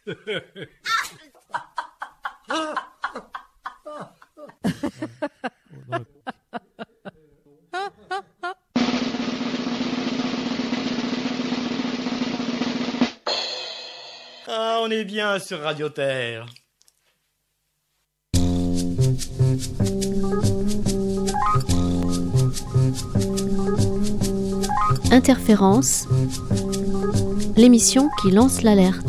Ah, on est bien sur Radio Terre. Interférence, l'émission qui lance l'alerte.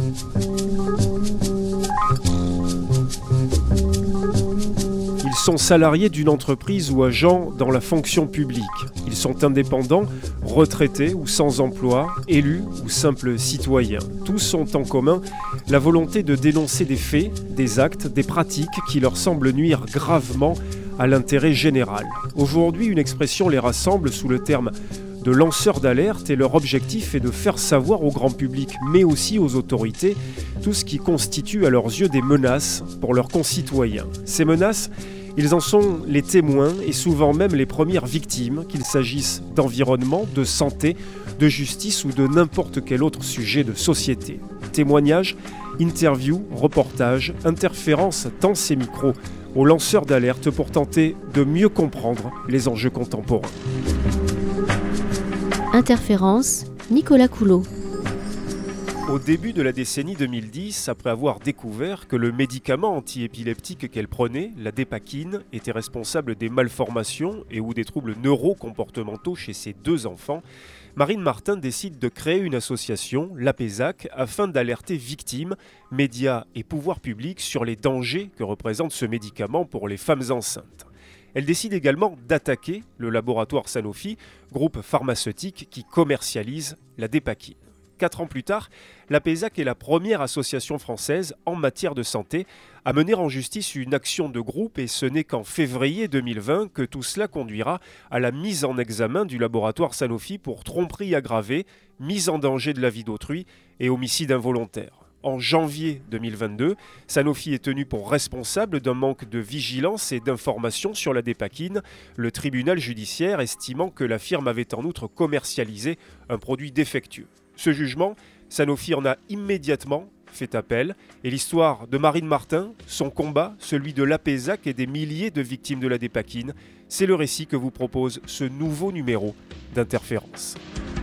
Ils sont salariés d'une entreprise ou agents dans la fonction publique. Ils sont indépendants, retraités ou sans emploi, élus ou simples citoyens. Tous ont en commun la volonté de dénoncer des faits, des actes, des pratiques qui leur semblent nuire gravement à l'intérêt général. Aujourd'hui, une expression les rassemble sous le terme de lanceurs d'alerte et leur objectif est de faire savoir au grand public, mais aussi aux autorités, tout ce qui constitue à leurs yeux des menaces pour leurs concitoyens. Ces menaces, ils en sont les témoins et souvent même les premières victimes, qu'il s'agisse d'environnement, de santé, de justice ou de n'importe quel autre sujet de société. Témoignages, interviews, reportages, interférences tendent ces micros aux lanceurs d'alerte pour tenter de mieux comprendre les enjeux contemporains. Interférence, Nicolas Coulot. Au début de la décennie 2010, après avoir découvert que le médicament antiépileptique qu'elle prenait, la dépakine, était responsable des malformations et ou des troubles neurocomportementaux chez ses 2 enfants, Marine Martin décide de créer une association, l'APESAC, afin d'alerter victimes, médias et pouvoirs publics sur les dangers que représente ce médicament pour les femmes enceintes. Elle décide également d'attaquer le laboratoire Sanofi, groupe pharmaceutique qui commercialise la dépakine. 4 ans plus tard, l'APESAC est la première association française en matière de santé à mener en justice une action de groupe et ce n'est qu'en février 2020 que tout cela conduira à la mise en examen du laboratoire Sanofi pour tromperie aggravée, mise en danger de la vie d'autrui et homicide involontaire. En janvier 2022, Sanofi est tenu pour responsable d'un manque de vigilance et d'information sur la dépakine, le tribunal judiciaire estimant que la firme avait en outre commercialisé un produit défectueux. Ce jugement, Sanofi en a immédiatement fait appel et l'histoire de Marine Martin, son combat, celui de l'APESAC et des milliers de victimes de la dépakine, c'est le récit que vous propose ce nouveau numéro d'Interférence.